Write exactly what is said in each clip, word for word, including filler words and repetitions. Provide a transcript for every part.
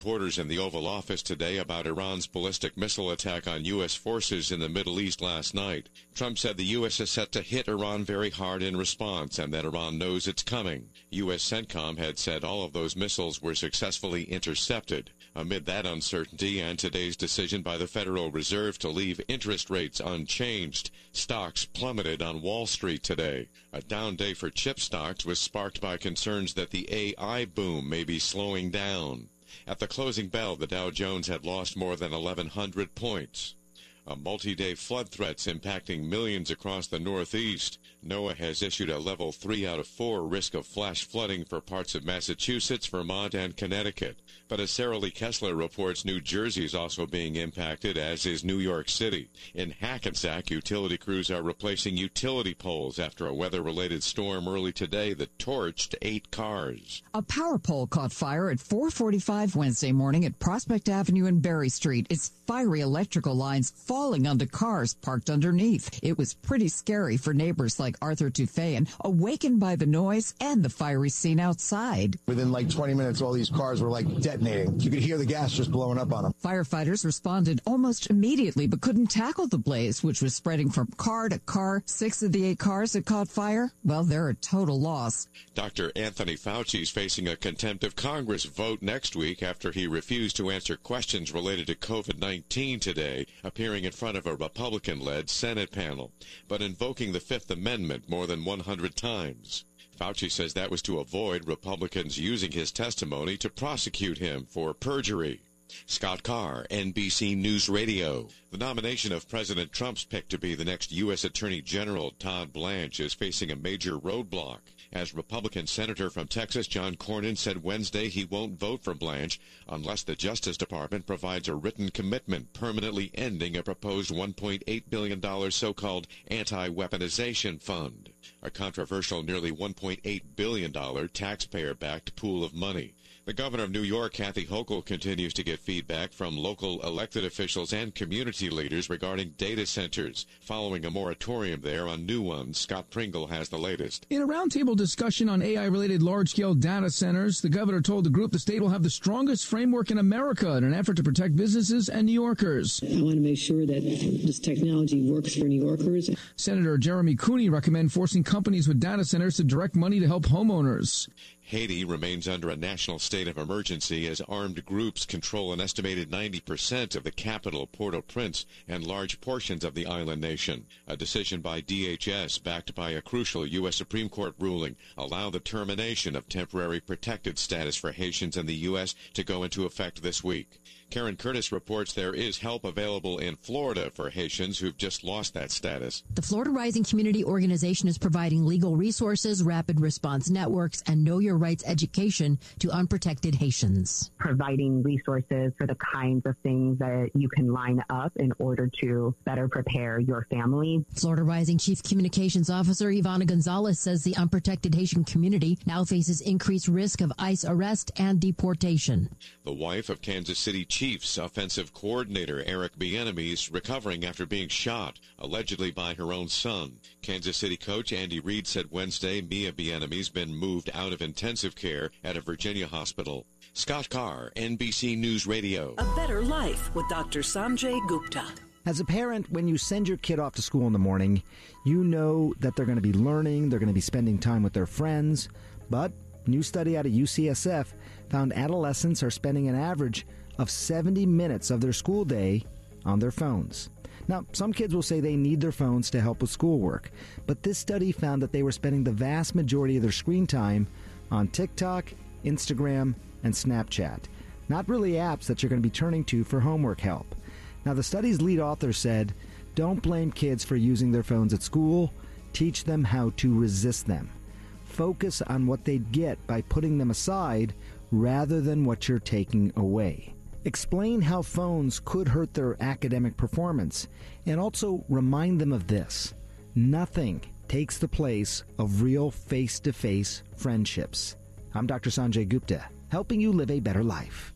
Reporters in the Oval Office today about Iran's ballistic missile attack on U S forces in the Middle East last night. Trump said the U S is set to hit Iran very hard in response and that Iran knows it's coming. U S CENTCOM had said all of those missiles were successfully intercepted. Amid that uncertainty and today's decision by the Federal Reserve to leave interest rates unchanged, stocks plummeted on Wall Street today. A down day for chip stocks was sparked by concerns that the A I boom may be slowing down. At the closing bell, the Dow Jones had lost more than eleven hundred points. A multi-day flood threats impacting millions across the Northeast. NOAA has issued a level three out of four risk of flash flooding for parts of Massachusetts, Vermont, and Connecticut. But as Sarah Lee Kessler reports, New Jersey is also being impacted, as is New York City. In Hackensack, utility crews are replacing utility poles after a weather-related storm early today that torched eight cars. A power pole caught fire at four forty-five Wednesday morning at Prospect Avenue and Berry Street. Its fiery electrical lines falling onto cars parked underneath. It was pretty scary for neighbors like Arthur Tufayan, awakened by the noise and the fiery scene outside. Within like twenty minutes, all these cars were like detonating. You could hear the gas just blowing up on them. Firefighters responded almost immediately but couldn't tackle the blaze, which was spreading from car to car. Six of the eight cars that caught fire, well, they're a total loss. Doctor Anthony Fauci is facing a contempt of Congress vote next week after he refused to answer questions related to COVID nineteen today, appearing in front of a Republican-led Senate panel, but invoking the Fifth Amendment more than one hundred times. Fauci says that was to avoid Republicans using his testimony to prosecute him for perjury. Scott Carr, N B C News Radio. The nomination of President Trump's pick to be the next U S Attorney General, Todd Blanche, is facing a major roadblock. As Republican Senator from Texas John Cornyn said Wednesday, he won't vote for Blanche unless the Justice Department provides a written commitment permanently ending a proposed one point eight billion dollars so-called anti-weaponization fund, a controversial nearly one point eight billion dollars taxpayer-backed pool of money. The governor of New York, Kathy Hochul, continues to get feedback from local elected officials and community leaders regarding data centers, following a moratorium there on new ones. Scott Pringle has the latest. In a roundtable discussion on A I-related large-scale data centers, the governor told the group the state will have the strongest framework in America in an effort to protect businesses and New Yorkers. I want to make sure that this technology works for New Yorkers. Senator Jeremy Cooney recommended forcing companies with data centers to direct money to help homeowners. Haiti remains under a national state of emergency as armed groups control an estimated ninety percent of the capital, Port-au-Prince, and large portions of the island nation. A decision by D H S, backed by a crucial U S Supreme Court ruling, allowed the termination of temporary protected status for Haitians in the U S to go into effect this week. Karen Curtis reports there is help available in Florida for Haitians who've just lost that status. The Florida Rising Community Organization is providing legal resources, rapid response networks, and know your rights education to unprotected Haitians. Providing resources for the kinds of things that you can line up in order to better prepare your family. Florida Rising Chief Communications Officer Ivana Gonzalez says the unprotected Haitian community now faces increased risk of ICE arrest and deportation. The wife of Kansas City Chiefs offensive coordinator Eric Bieniemy recovering after being shot, allegedly by her own son. Kansas City coach Andy Reid said Wednesday Mia Bieniemy's been moved out of intensive care at a Virginia hospital. Scott Carr, N B C News Radio. A better life with Doctor Sanjay Gupta. As a parent, when you send your kid off to school in the morning, you know that they're going to be learning, they're going to be spending time with their friends. But a new study out of U C S F found adolescents are spending an average of seventy minutes of their school day on their phones. Now, some kids will say they need their phones to help with schoolwork, but this study found that they were spending the vast majority of their screen time on TikTok, Instagram, and Snapchat. Not really apps that you're going to be turning to for homework help. Now, the study's lead author said, don't blame kids for using their phones at school. Teach them how to resist them. Focus on what they'd get by putting them aside rather than what you're taking away. Explain how phones could hurt their academic performance, and also remind them of this. Nothing takes the place of real face-to-face friendships. I'm Doctor Sanjay Gupta, helping you live a better life.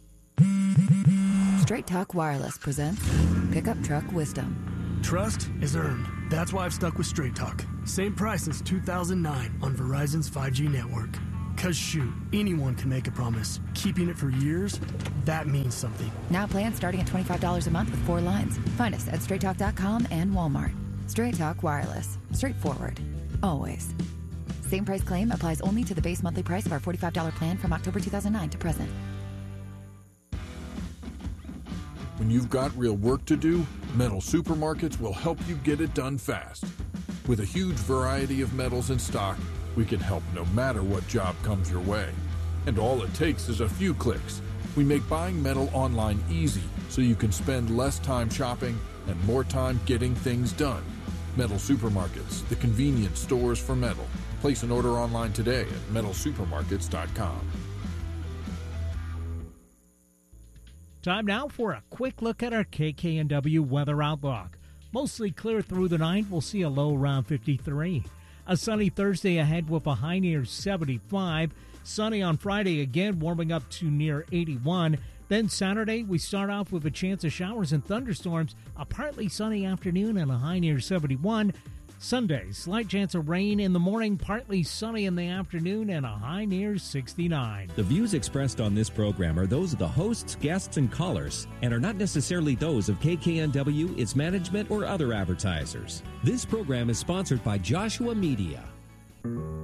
Straight Talk Wireless presents Pickup Truck Wisdom. Trust is earned. That's why I've stuck with Straight Talk. Same price since two thousand nine on Verizon's five G network. Cause shoot, anyone can make a promise. Keeping it for years, That means something. Now plans starting at twenty-five dollars a month with four lines. Find us at straight talk dot com and Walmart. Straight Talk Wireless. Straightforward. Always. Same price claim applies only to the base monthly price of our forty-five dollars plan from October two thousand nine to present. When you've got real work to do, Metal Supermarkets will help you get it done fast. With a huge variety of metals in stock, we can help no matter what job comes your way. And all it takes is a few clicks. We make buying metal online easy so you can spend less time shopping and more time getting things done. Metal Supermarkets, the convenience stores for metal. Place an order online today at metal supermarkets dot com. Time now for a quick look at our K K N W weather outlook. Mostly clear through the night. We'll see a low around fifty-three. A sunny Thursday ahead with a high near seventy-five. Sunny on Friday again, warming up to near eighty-one. Then Saturday, we start off with a chance of showers and thunderstorms, a partly sunny afternoon and a high near seventy-one. Sunday, slight chance of rain in the morning, partly sunny in the afternoon, and a high near sixty-nine. The views expressed on this program are those of the hosts, guests, and callers, and are not necessarily those of K K N W, its management, or other advertisers. This program is sponsored by Joshua Media.